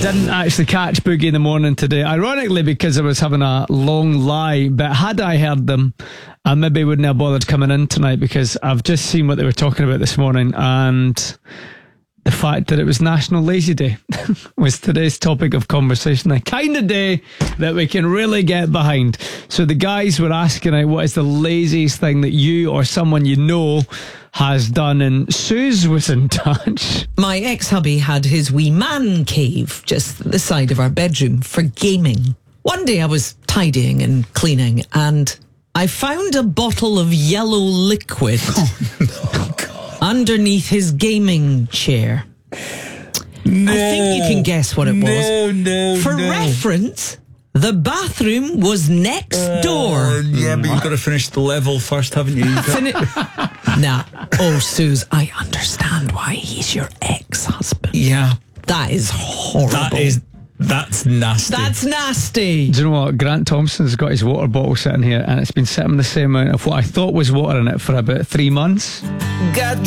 didn't actually catch Boogie in the Morning today, ironically because I was having a long lie. But had I heard them, I maybe wouldn't have bothered coming in tonight, because I've just seen what they were talking about this morning, and the fact that it was National Lazy Day was today's topic of conversation. The kind of day that we can really get behind. So the guys were asking out, what is the laziest thing that you or someone you know has done? And Suze was in touch. My ex-hubby had his wee man cave just at the side of our bedroom for gaming. One day I was tidying and cleaning, and I found a bottle of yellow liquid underneath his gaming chair. No. I think you can guess what it was. For reference, the bathroom was next door. Yeah, but you've got to finish the level first, haven't you? Nah. Oh, Suze, I understand why he's your ex-husband. Yeah. That is horrible. That's nasty. That's nasty. Do you know what? Grant Thompson's got his water bottle sitting here, and it's been sitting the same amount of what I thought was water in it for about 3 months.